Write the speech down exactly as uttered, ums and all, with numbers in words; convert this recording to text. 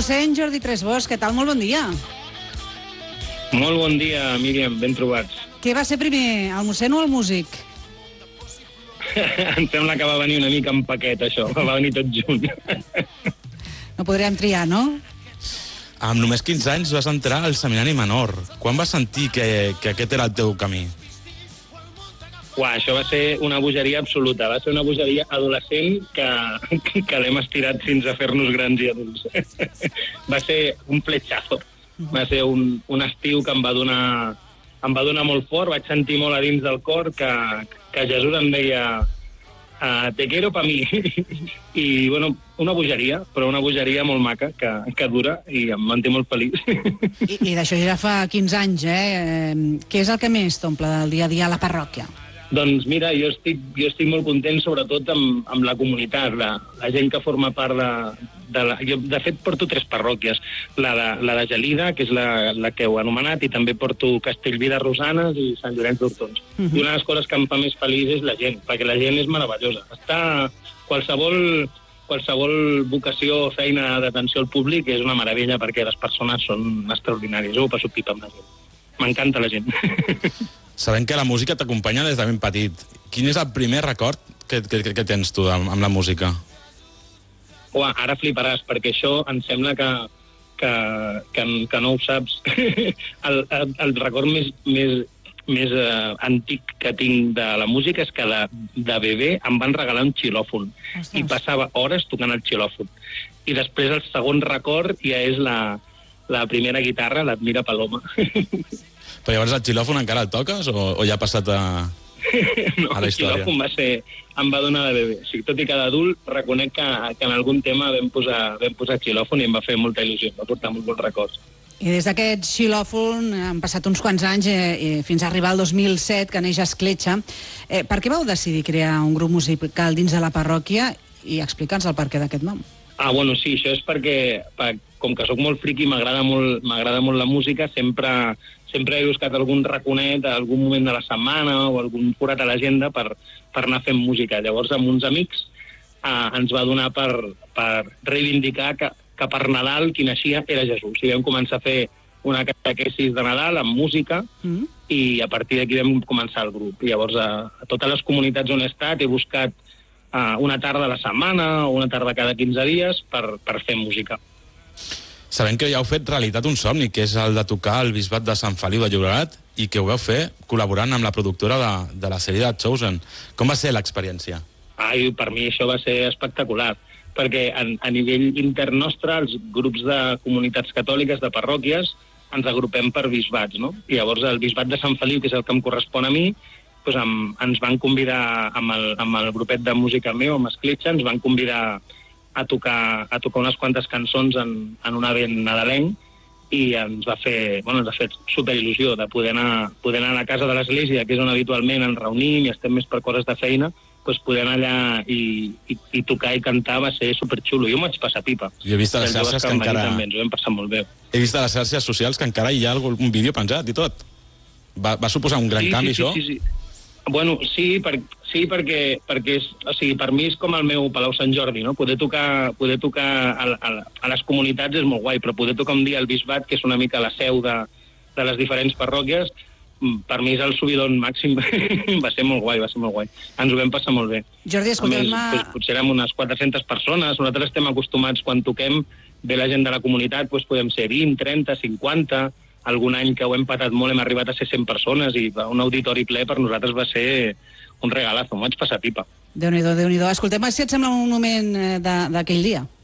mossèn Jordi Tresbós, què tal? Molt bon dia. Molt bon dia, Míriam, ben trobats. Què va ser primer, el mossèn o el músic? Em sembla que va venir una mica en paquet, això. Va venir tot junt. No podríem triar, no? Amb només quinze anys vas entrar al seminari menor. Quan vas sentir que, que aquest era el teu camí? Uà, això va ser una bogeria absoluta. Va ser una bogeria adolescent que, que l'hem estirat fins a fer-nos grans i adults. Va ser un fletxazo. Va ser un, un estiu que em va donar em va donar molt fort. Vaig sentir molt a dins del cor que, que Jesús em deia uh, te quiero pa mi. I, bueno, una bogeria, però una bogeria molt maca, que, que dura, i em manté molt feliç. I, i d'això ja fa quinze anys, eh? Què és el que més t'omple del dia a dia a la parròquia? Doncs mira, jo estic, jo estic molt content sobretot amb, amb la comunitat, la, la gent que forma part de, de la... Jo, de fet, porto tres parròquies, la de, la de Gelida, que és la, la que heu anomenat, i també porto Castellví de Rosanes i Sant Llorenç d'Hortons. Uh -huh. I una de les coses que em fa més feliç és la gent, perquè la gent és meravellosa. Està qualsevol, qualsevol vocació o feina d'atenció al públic és una meravella, perquè les persones són extraordinàries. Jo ho passo pipa amb la gent. M'encanta la gent. Sabem que la música t'acompanya des de ben petit. Quin és el primer record que, que, que tens tu amb, amb la música? Uà, ara fliparàs, perquè això em sembla que, que, que, que no ho saps. el, el, el record més, més, més uh, antic que tinc de la música és que de, de bebè em van regalar un xilòfon. Ostres. I passava hores tocant el xilòfon. I després el segon record ja és la, la primera guitarra, l'Admira Paloma. Però llavors el xilòfon encara el toques o, o ja ha passat a, no, a la història? El xilòfon va ser, em va donar de bebè. O sigui, tot i que d'adult reconec que, que en algun tema vam posar, vam posar xilòfon i em va fer molta il·lusió, va portar molts bons records. I des d'aquest xilòfon han passat uns quants anys eh, fins a arribar al dos mil set, que neix Escletxa. Eh, per què vau decidir crear un grup musical dins de la parròquia i explica'ns el perquè d'aquest nom? Ah, bueno, sí, això és perquè, per, com que sóc molt friqui i m'agrada molt, m'agrada molt la música, sempre... sempre he buscat algun raconet a algun moment de la setmana o algun forat a l'agenda per, per anar fent música. Llavors, amb uns amics eh, ens va donar per, per reivindicar que, que per Nadal qui naixia era Jesús. I vam començar a fer una catequesis de Nadal amb música mm. i a partir d'aquí vam començar el grup. I llavors, a, a totes les comunitats on he estat he buscat eh, una tarda a la setmana o una tarda cada quinze dies per, per fer música. Sabem que ja heu fet realitat un somni, que és el de tocar al Bisbat de Sant Feliu de Llobregat i que ho vau fer col·laborant amb la productora de, de la sèrie de Chosen. Com va ser l'experiència? Ai, per mi això va ser espectacular, perquè a, a nivell intern nostre, els grups de comunitats catòliques, de parròquies, ens agrupem per bisbats, no? I llavors el Bisbat de Sant Feliu, que és el que em correspon a mi, doncs em, ens van convidar amb el, amb el grupet de música meu, amb Escletxa, ens van convidar a tocar, a tocar unes quantes cançons en, en un event nadalenc i ens va fer, bueno, ens va fer superil·lusió de poder anar, poder anar a la casa de l'església, que és on habitualment ens reunim i estem més per coses de feina, doncs poder anar allà i, i, i tocar i cantar va ser superxulo. Jo m'ho vaig passar pipa. Jo he vist a les xarxes que, que encara... També, ens ho vam passar molt bé. He vist a les xarxes socials que encara hi ha un vídeo penjat i tot. Va, va suposar un gran sí, canvi, sí, això? Sí, sí, sí. Bueno, sí, per, sí perquè, perquè és, o sigui, per mi és com el meu Palau Sant Jordi, no? Poder tocar, poder tocar a, a, a les comunitats és molt guai, però poder tocar un dia al Bisbat, que és una mica la seu de, de les diferents parròquies, per mi és el subidon màxim. Va ser molt guai, va ser molt guai. Ens ho vam passar molt bé. Jordi, escoltem-me... Doncs, potser érem unes quatre-centes persones, nosaltres estem acostumats quan toquem, ve la gent de la comunitat, doncs podem ser vint, trenta, cinquanta... Algun any que ho hem patat molt hem arribat a ser cent persones i un auditori ple per nosaltres va ser un regalazo, m'ho vaig passar pipa. Déu-n'hi-do, Déu-n'hi-do. Escoltem, si et sembla un moment d'aquell dia.